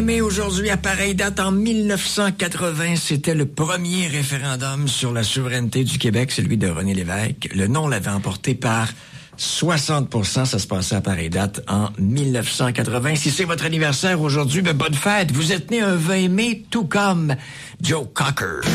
Mais aujourd'hui, à pareille date, en 1980, c'était le premier référendum sur la souveraineté du Québec, celui de René Lévesque. Le non l'avait emporté par 60%. Ça se passait à pareille date en 1980. Si c'est votre anniversaire aujourd'hui, bonne fête. Vous êtes né un 20 mai, tout comme Joe Cocker.